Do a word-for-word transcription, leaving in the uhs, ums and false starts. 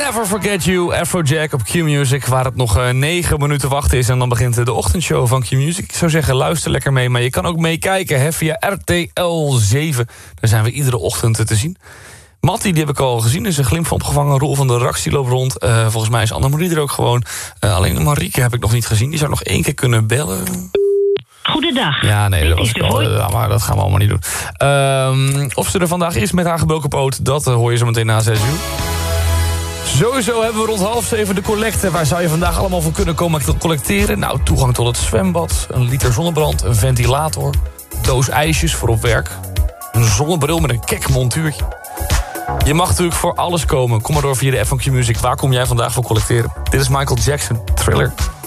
Never Forget You, Afrojack op Q-Music... waar het nog uh, negen minuten wachten is... en dan begint uh, de ochtendshow van Q-Music. Ik zou zeggen, luister lekker mee, maar je kan ook meekijken hè, via R T L zeven. Daar zijn we iedere ochtend uh, te zien. Mattie, die heb ik al gezien, is een glimp van opgevangen. Roel van der Rak, die loopt rond. Uh, volgens mij is Annemarie er ook gewoon. Uh, alleen Marieke heb ik nog niet gezien. Die zou nog één keer kunnen bellen... Goedendag. Ja, nee, dat was ik al, uh, maar dat gaan we allemaal niet doen. Uh, of ze er vandaag is met haar gebroken poot, dat uh, hoor je zo meteen na zes uur. Sowieso hebben we rond half zeven de collecte. Waar zou je vandaag allemaal voor kunnen komen collecteren? Nou, toegang tot het zwembad, een liter zonnebrand, een ventilator... doos ijsjes voor op werk, een zonnebril met een kek montuurtje. Je mag natuurlijk voor alles komen. Kom maar door via de app van Q-Music. Waar kom jij vandaag voor collecteren? Dit is Michael Jackson, Thriller.